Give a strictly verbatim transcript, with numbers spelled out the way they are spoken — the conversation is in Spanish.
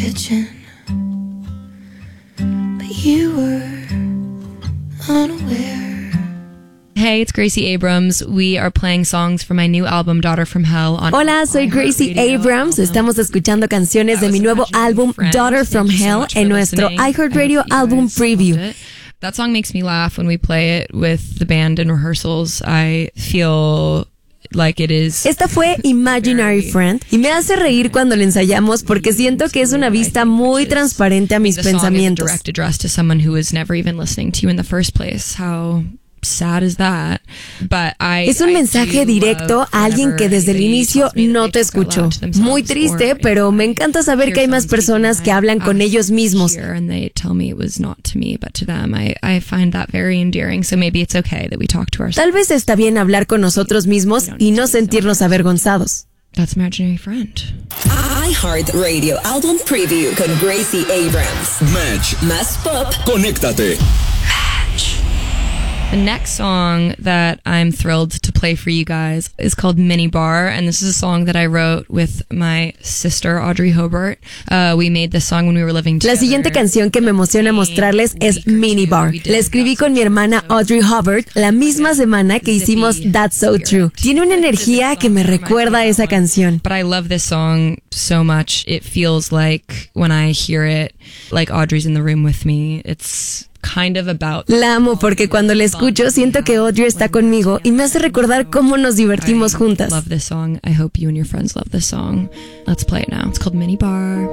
kitchen, but you were unaware. Hey, it's Gracie Abrams. We are playing songs from my new album, Daughter from Hell. On Hola, soy Gracie Abrams. Estamos escuchando canciones de mi nuevo álbum, Daughter from Hell, en nuestro iHeartRadio album preview. That song makes me laugh when we play it with the band in rehearsals. I feel like it is. Esta fue Imaginary Friend y me hace reír cuando la ensayamos porque siento que es una vista muy transparente a mis pensamientos. Direct address to someone who was never even listening to you in the first place. How sad is that? But I, es un mensaje directo a alguien que desde el inicio no te escuchó. Muy triste, pero me encanta saber que hay más personas que hablan con ellos mismos. And they tell me it was not to me, but to them. I, I find that very endearing. So maybe it's okay that we talk to ourselves. Tal vez está bien hablar con nosotros mismos y no sentirnos avergonzados. That's Imaginary Friend. iHeartRadio Album Preview con Gracie Abrams. Match. Más pop. Conéctate. The next song that I'm thrilled to play for you guys is called Mini Bar, and this is a song that I wrote with my sister Audrey Hobart. Uh, we made this song when we were living together. La siguiente canción que me emociona mostrarles es Mini Bar. La escribí con mi hermana Audrey Hobart la misma semana que hicimos That's So True. Tiene una energía que me recuerda a esa canción. But I love this song so much. It feels like when I hear it, like Audrey's in the room with me. It's kind of about. La amo porque cuando la escucho siento que Audrey está conmigo y me hace recordar cómo nos divertimos juntas. I love this song. I hope you and your friends love this song. Let's play it now. It's called Mini Bar.